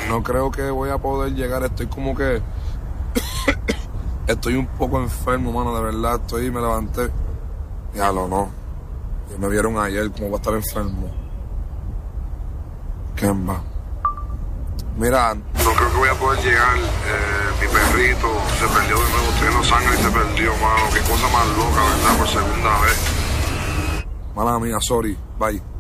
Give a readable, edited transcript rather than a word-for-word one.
No creo que voy a poder llegar. Estoy como que... Estoy un poco enfermo, mano, de verdad. Me levanté. Diablo, no. Y me vieron ayer como va a estar enfermo. Kemba. Mira, no creo que voy a poder llegar. Mi perrito se perdió de nuevo. Estoy en sangre y se perdió, mano. Qué cosa más loca, ¿verdad? Por segunda vez. Mala mía, sorry. Bye.